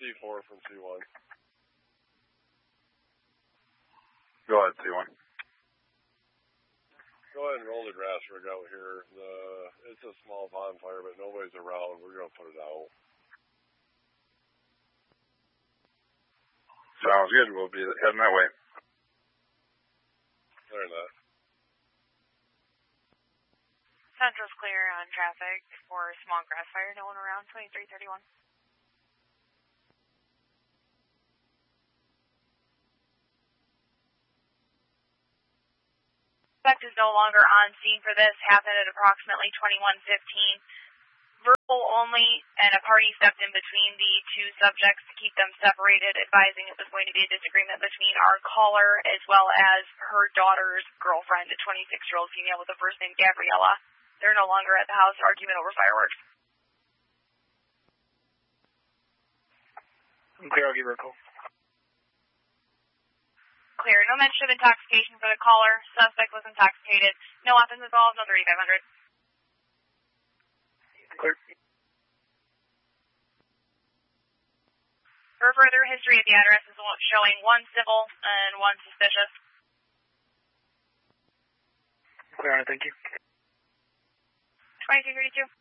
C4 from C1. Go ahead, C1. Go ahead and roll the grass rig out here. It's a small bonfire, but nobody's around. We're going to put it out. Sounds good. We'll be heading that way. Clear that. Central's clear on traffic for small grass fire. No one around. 2331. Suspect is no longer on scene for this. Happened at approximately 21:15. Verbal only, and a party stepped in between the two subjects to keep them separated, advising it was going to be a disagreement between our caller as well as her daughter's girlfriend, a 26-year-old female with the first name Gabriella. They're no longer at the house. Argument over fireworks. I'm clear. I'll give her a call. Clear. No mention of intoxication for the caller. Suspect was intoxicated. No weapons involved. No 3500. Clear. For further history of the address is showing one civil and one suspicious. Clear on it. Thank you. 2232.